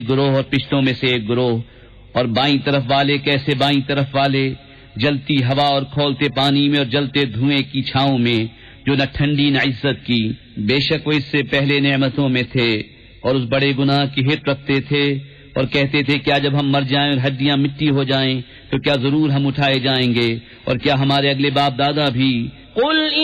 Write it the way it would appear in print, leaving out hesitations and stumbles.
गुरोह और पिश्तों में से एक गुरोह, और बाईं तरफ वाले कैसे बाईं तरफ वाले, जलती हवा और खौलते पानी में और जलते धुएं की छांव में, जो न ठंडी न इज्जत की। बेशक वो इससे पहले नेमतों में थे और उस बड़े गुनाह की हित रखते थे और कहते थे, क्या जब हम मर जाएं और हड्डियां मिट्टी हो जाएं तो क्या जरूर हम उठाए जाएंगे, और क्या हमारे अगले बाप दादा भी।